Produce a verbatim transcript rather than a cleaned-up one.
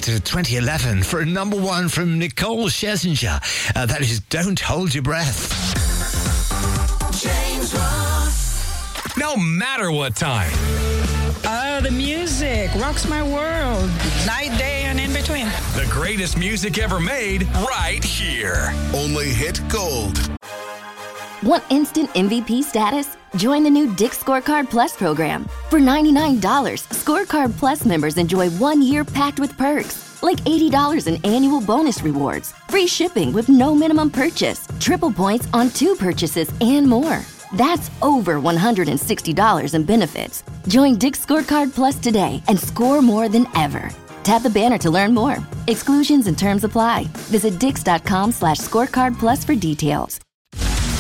to twenty eleven for a number one from Nicole Scherzinger. Uh, that is Don't Hold Your Breath. James Ross. No matter what time. Oh, the music rocks my world. Night, day, and in between. The greatest music ever made right here. Only hit gold. Want instant M V P status? Join the new Dick's Scorecard Plus program. For ninety-nine dollars, Scorecard Plus members enjoy one year packed with perks, like eighty dollars in annual bonus rewards, free shipping with no minimum purchase, triple points on two purchases, and more. That's over one hundred sixty dollars in benefits. Join Dick's Scorecard Plus today and score more than ever. Tap the banner to learn more. Exclusions and terms apply. Visit dix.com slash scorecard plus for details.